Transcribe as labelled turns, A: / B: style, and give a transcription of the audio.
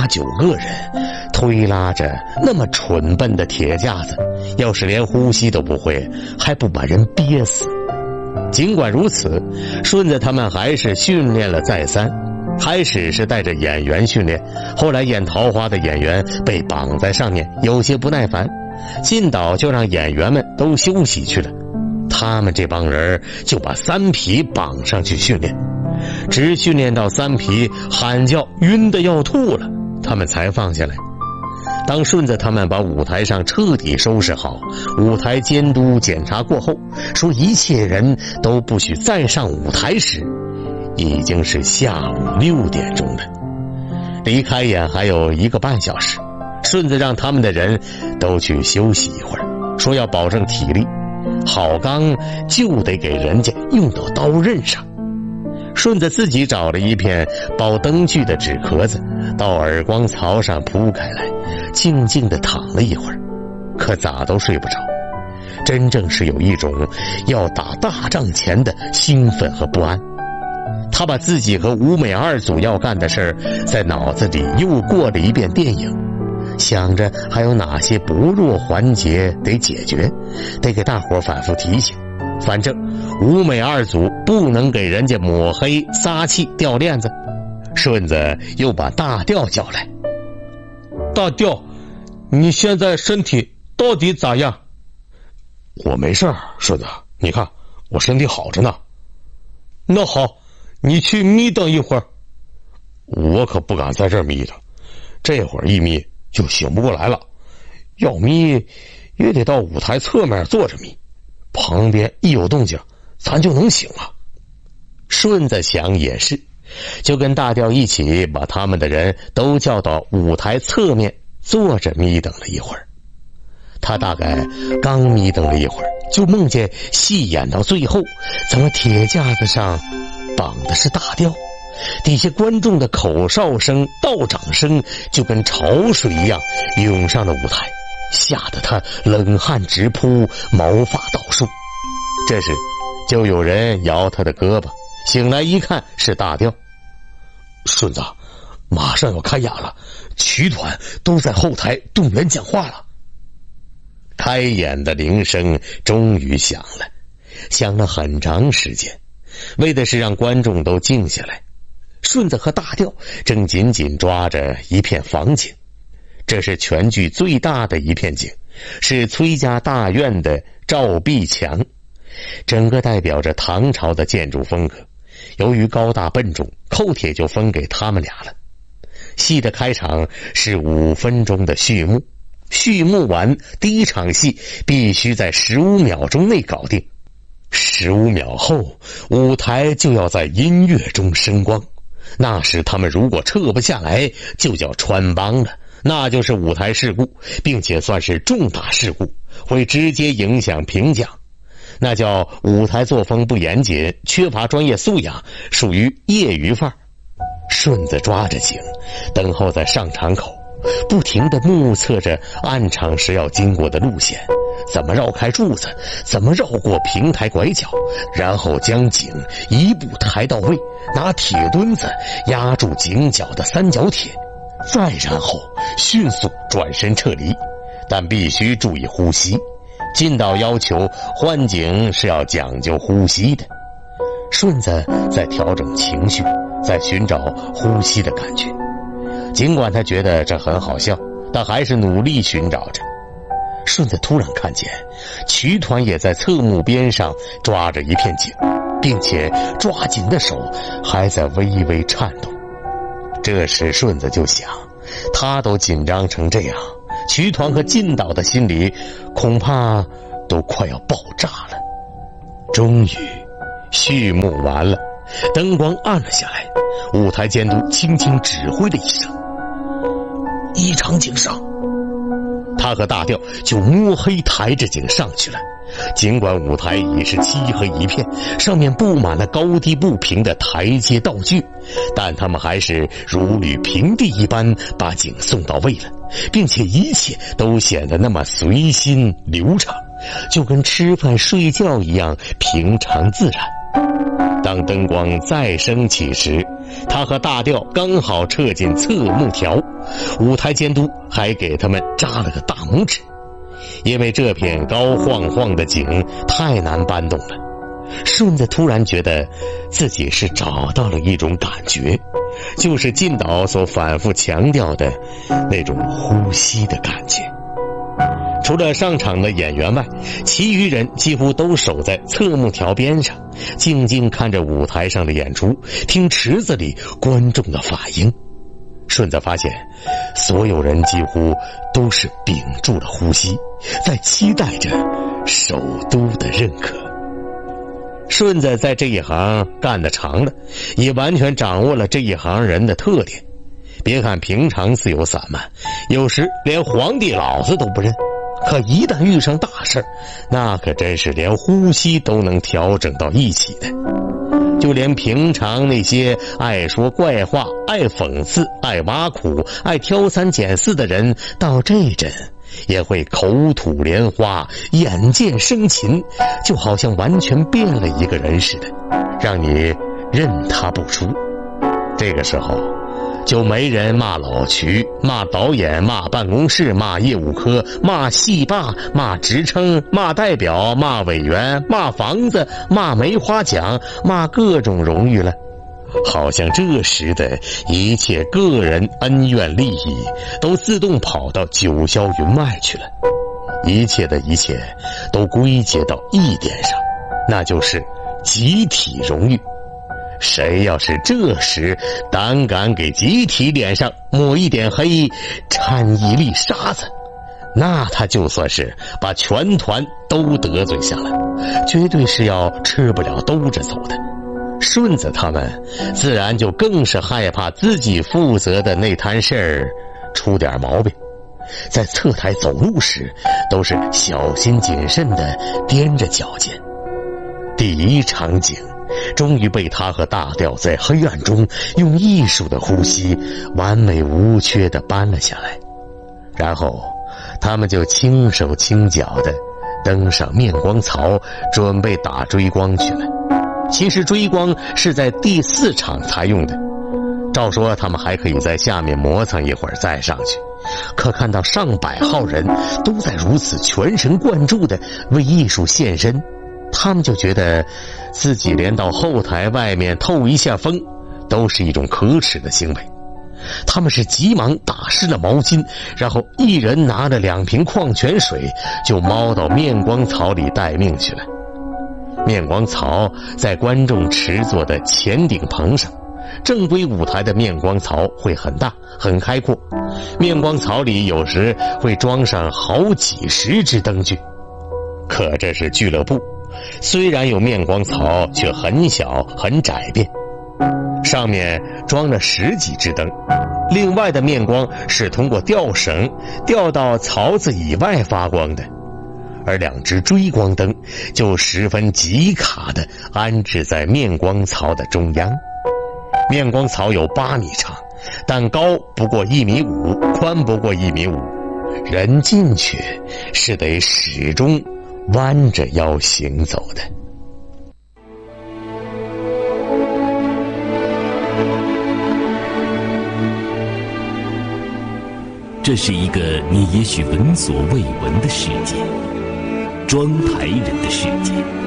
A: 8、9个人推拉着那么蠢笨的铁架子，要是连呼吸都不会，还不把人憋死。尽管如此，顺子他们还是训练了再三。开始是带着演员训练，后来演桃花的演员被绑在上面，有些不耐烦，靳导就让演员们都休息去了。他们这帮人就把三皮绑上去训练，直训练到三皮喊叫晕得要吐了，他们才放下来。当顺子他们把舞台上彻底收拾好，舞台监督检查过后，说一切人都不许再上舞台时，已经是下午6点钟了。离开演还有1个半小时，顺子让他们的人都去休息一会儿，说要保证体力，好钢就得给人家用到刀刃上。顺子自己找了一片包灯具的纸壳子，到耳光槽上铺开来，静静地躺了一会儿，可咋都睡不着。真正是有一种要打大仗前的兴奋和不安。他把自己和吴美2组要干的事儿在脑子里又过了一遍电影，想着还有哪些薄弱环节得解决，得给大伙反复提醒。反正吴美2组不能给人家抹黑撒气掉链子。顺子又把大调叫来：大调，你现在身体到底咋样？
B: 我没事儿，顺子，你看我身体好着呢。
A: 那好，你去眯瞪一会儿。
B: 我可不敢在这儿眯瞪，这会儿一眯就醒不过来了，要眯也得到舞台侧面坐着眯，旁边一有动静咱就能醒了。
A: 顺子想也是，就跟大调一起把他们的人都叫到舞台侧面坐着眯瞪了一会儿。他大概刚眯瞪了一会儿，就梦见戏演到最后，怎么铁架子上绑的是大调，底下观众的口哨声、道掌声就跟潮水一样涌上了舞台，吓得他冷汗直扑，毛发倒竖。这时就有人摇他的胳膊，醒来一看是大调。
B: 顺子，马上要开演了，曲团都在后台动员讲话了。
A: 开演的铃声终于响了，响了很长时间，为的是让观众都静下来。顺子和大调正紧紧抓着一片房景，这是全剧最大的一片景，是崔家大院的照壁墙，整个代表着唐朝的建筑风格。由于高大笨重，寇铁就分给他们俩了。戏的开场是5分钟的序幕，序幕完，第一场戏必须在15秒钟内搞定。15秒后，舞台就要在音乐中升光，那时他们如果撤不下来，就叫穿帮了，那就是舞台事故，并且算是重大事故，会直接影响评奖。那叫舞台作风不严谨，缺乏专业素养，属于业余范儿。顺子抓着景，等候在上场口，不停地目测着暗场时要经过的路线，怎么绕开柱子，怎么绕过平台拐角，然后将景一步抬到位，拿铁墩子压住井角的3角铁，再然后迅速转身撤离，但必须注意呼吸。靳导要求换景是要讲究呼吸的。顺子在调整情绪，在寻找呼吸的感觉。尽管他觉得这很好笑，但还是努力寻找着。顺子突然看见曲团也在侧幕边上抓着一片景，并且抓紧的手还在微微颤动。这时顺子就想，他都紧张成这样，曲团和靳导的心里恐怕都快要爆炸了。终于序幕完了，灯光暗了下来，舞台监督轻轻指挥了一声，一场景上。他和大调就摸黑抬着景上去了。尽管舞台已是漆黑一片，上面布满了高低不平的台阶道具，但他们还是如履平地一般把景送到位了，并且一切都显得那么随心流畅，就跟吃饭睡觉一样平常自然。 当灯光再升起时，他和大调刚好撤进侧幕条，舞台监督还给他们扎了个大拇指，因为这片高晃晃的景太难搬动了。顺子突然觉得自己是找到了一种感觉，就是靳导所反复强调的那种呼吸的感觉。除了上场的演员外，其余人几乎都守在侧幕条边上，静静看着舞台上的演出，听池子里观众的反应。顺子发现所有人几乎都是屏住了呼吸，在期待着首都的认可。顺子在这一行干得长了，也完全掌握了这一行人的特点。别看平常自由散漫，有时连皇帝老子都不认，可一旦遇上大事，那可真是连呼吸都能调整到一起的。就连平常那些爱说怪话、爱讽刺、爱挖苦、爱挑三拣四的人，到这阵也会口吐莲花，眼见生擒，就好像完全变了一个人似的，让你认他不出。这个时候就没人骂老渠，骂导演，骂办公室，骂业务科，骂戏霸，骂职称，骂代表，骂委员，骂房子，骂梅花奖，骂各种荣誉了。好像这时的一切个人恩怨利益都自动跑到九霄云外去了，一切的一切都归结到一点上，那就是集体荣誉。谁要是这时胆敢给集体脸上抹一点黑，掺一粒沙子，那他就算是把全团都得罪下了，绝对是要吃不了兜着走的。顺子他们自然就更是害怕自己负责的那摊事儿出点毛病，在侧台走路时都是小心谨慎地踮着脚尖。第一场景终于被他和大调在黑暗中用艺术的呼吸完美无缺地搬了下来，然后他们就轻手轻脚地登上面光槽，准备打追光去了。其实追光是在第4场才用的，照说他们还可以在下面磨蹭一会儿再上去，可看到上百号人都在如此全神贯注地为艺术献身，他们就觉得自己连到后台外面透一下风都是一种可耻的行为。他们是急忙打湿了毛巾，然后一人拿了2瓶矿泉水就猫到面光槽里待命去了。面光槽在观众池座的前顶棚上，正规舞台的面光槽会很大很开阔，面光槽里有时会装上好几十只灯具。可这是俱乐部，虽然有面光槽，却很小很窄便，上面装了10几只灯，另外的面光是通过吊绳吊到槽子以外发光的，而2只追光灯就十分极卡地安置在面光槽的中央。面光槽有8米长，但高不过1.5米，宽不过1.5米，人进去是得始终弯着腰行走的。
C: 这是一个你也许闻所未闻的世界，装台人的世界。